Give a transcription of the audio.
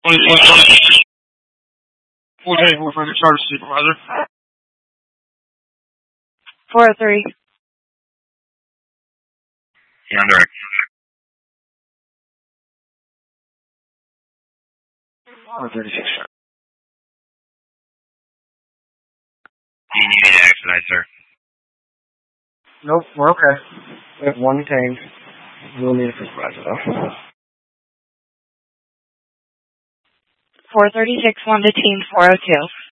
We're for the charter supervisor. 403. Yeah, I'm direct. 136, sir. Do you need me to expedite, sir? Nope, we're okay. We have one detained. We'll need a supervisor, though. 436, 1 detained, 402.